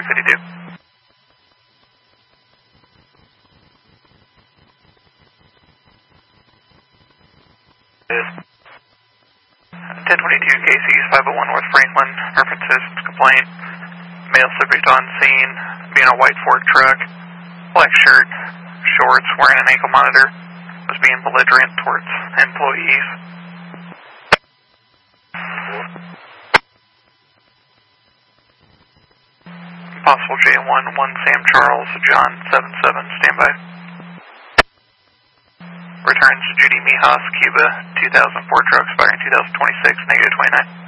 352. It is 1022 KC's 501 North Franklin, references complaint. Male subject on scene, being a white Ford truck, black shirt, shorts, wearing an ankle monitor, was being belligerent towards employees. Possible J1, 1 Sam Charles, John 77, standby. Returns Judy Mijas, Cuba, 2004 truck, expiring 2026, -29.